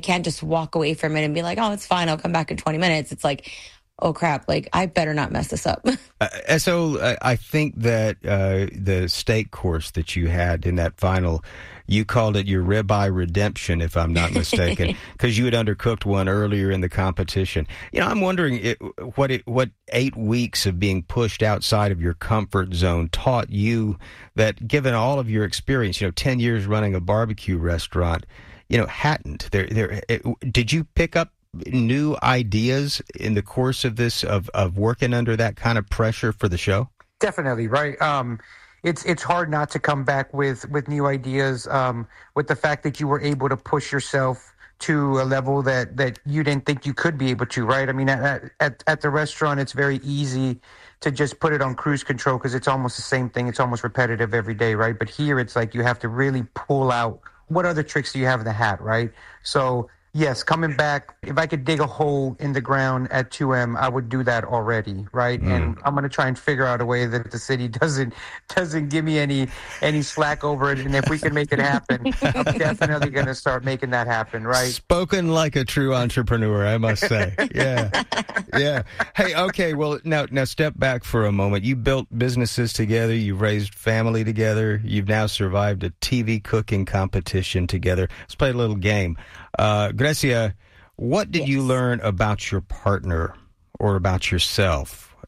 can't just walk away from it and be like, oh, it's fine, I'll come back in 20 minutes. It's like, oh crap, like I better not mess this up. So I think that the steak course that you had in that final, you called it your ribeye redemption, if I'm not mistaken, because you had undercooked one earlier in the competition. I'm wondering what 8 weeks of being pushed outside of your comfort zone taught you, that given all of your experience, 10 years running a barbecue restaurant, hadn't. Did you pick up new ideas in the course of this, of working under that kind of pressure for the show? Definitely, right. It's hard not to come back with new ideas, with the fact that you were able to push yourself to a level that you didn't think you could be able to, right? I mean, at the restaurant, it's very easy to just put it on cruise control because it's almost the same thing. It's almost repetitive every day, right? But here it's like you have to really pull out what other tricks do you have in the hat, right? So yes, coming back, if I could dig a hole in the ground at 2M, I would do that already, right? And I'm going to try and figure out a way that the city doesn't give me any slack over it. And if we can make it happen, I'm definitely going to start making that happen, right? Spoken like a true entrepreneur, I must say. Yeah. Yeah. Hey, okay, well, now step back for a moment. You built businesses together. You've raised family together. You've now survived a TV cooking competition together. Let's play a little game. Grecia, what did you learn about your partner or about yourself,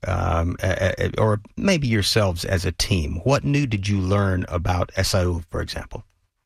or maybe yourselves as a team? What new did you learn about Esau, for example?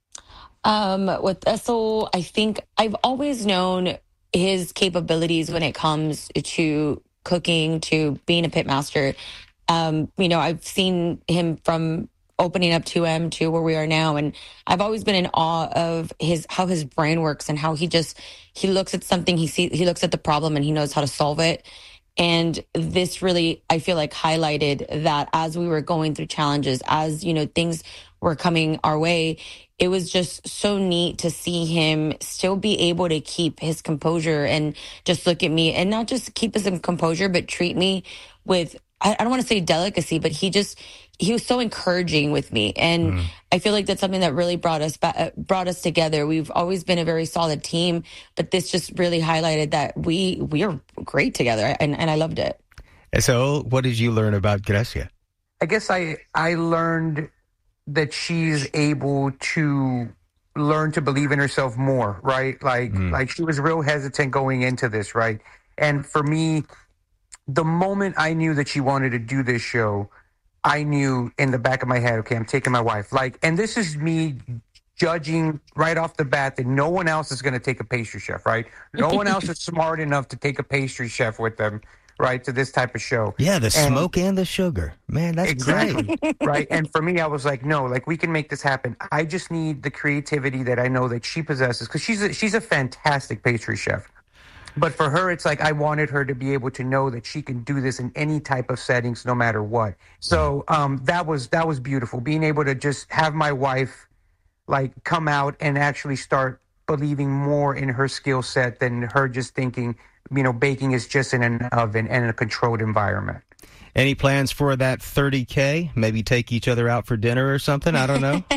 With Esau, I think I've always known his capabilities when it comes to cooking, to being a pitmaster. I've seen him from opening up 2M to where we are now. And I've always been in awe of how his brain works and how he looks at something, he looks at the problem and he knows how to solve it. And this really, I feel like, highlighted that as we were going through challenges, as, things were coming our way, it was just so neat to see him still be able to keep his composure and just look at me and not just keep his composure, but treat me with, I don't want to say delicacy, but he was so encouraging with me. And I feel like that's something that really brought us together. We've always been a very solid team, but this just really highlighted that we are great together. And I loved it. And so what did you learn about Grecia? I guess I learned that she's able to learn to believe in herself more, right? Like she was real hesitant going into this, right? And for me, the moment I knew that she wanted to do this show, I knew in the back of my head, okay, I'm taking my wife. And this is me judging right off the bat that no one else is going to take a pastry chef, right? No one else is smart enough to take a pastry chef with them, right, to this type of show. Yeah, the smoke and the sugar. Man, that's exactly great. Right? And for me, I was like, no, we can make this happen. I just need the creativity that I know that she possesses, because she's a fantastic pastry chef. But for her, it's like I wanted her to be able to know that she can do this in any type of settings, no matter what. So that was beautiful. Being able to just have my wife come out and actually start believing more in her skill set than her just thinking, baking is just in an oven and in a controlled environment. Any plans for that 30K? Maybe take each other out for dinner or something? I don't know.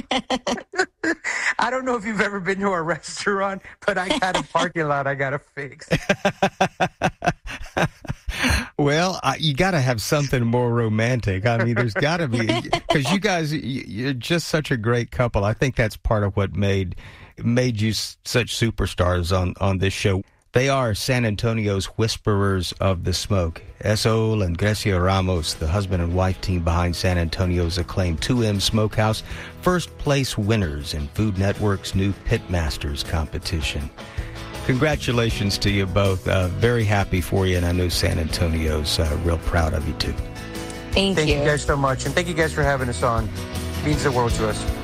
I don't know if you've ever been to a restaurant, but I got a parking lot I got to fix. Well, you got to have something more romantic. I mean, there's got to be, because you guys, you're just such a great couple. I think that's part of what made you such superstars on this show. They are San Antonio's Whisperers of the Smoke. Esau and Grecia Ramos, the husband and wife team behind San Antonio's acclaimed 2M Smokehouse, first place winners in Food Network's new Pitmasters competition. Congratulations to you both. Very happy for you, and I know San Antonio's real proud of you too. Thank you. Thank you guys so much, and thank you guys for having us on. It means the world to us.